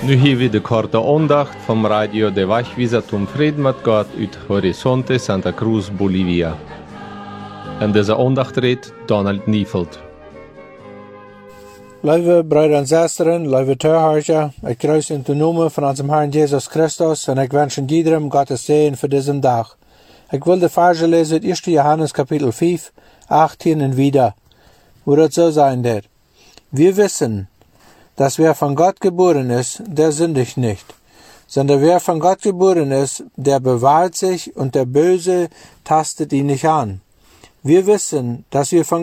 Nu hier weer de korte aandacht van Radio de Wegwijzer zum Frieden mit Gott uit Horizonte Santa Cruz, Bolivia. En deze aandacht redt Donald Nieveld. Lieve broeder en zusteren, lieve Zuhörer, ik kruis in de naam van onze Herrn Jesus Christus en ik wens iedereen Gottes Segen für diesen Tag. Ich will die Verse lesen, 1. Johannes Kapitel 5, 18 und wieder, wo das so sein wird. Wir wissen, dass wer von Gott geboren ist, der sündigt nicht, sondern wer von Gott geboren ist, der bewahrt sich und der Böse tastet ihn nicht an. Wir wissen, dass wir von